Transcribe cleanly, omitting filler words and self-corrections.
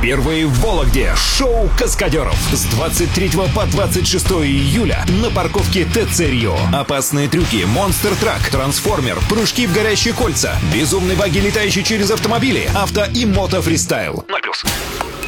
Впервые в Вологде шоу каскадеров с 23 по 26 июля на парковке ТЦ Рио. Опасные трюки, монстр-трак, трансформер, прыжки в горящие кольца, безумный баги, летающий через автомобили, авто и мото-фристайл. 0+.